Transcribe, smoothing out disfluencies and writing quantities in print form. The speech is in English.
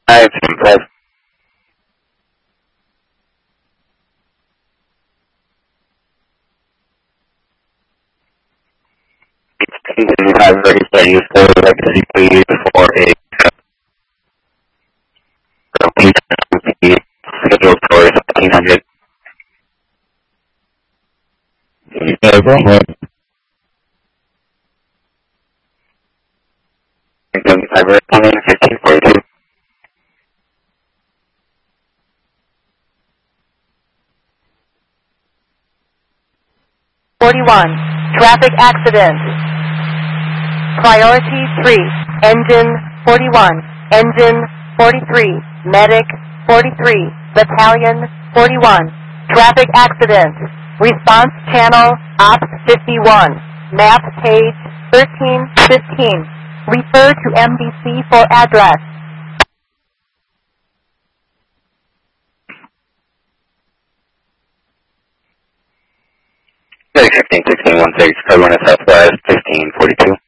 5, 5. You have registered user legacy please for a complete scheduled for 1700. Go ahead. Cyber coming 1542. Traffic accident. Priority 3, engine 41, engine 43, medic 43, battalion 41. Traffic accident. Response channel Ops 51. Map page 1315. Refer to MDC for address. 15, 16, 16, Southwest, 1542.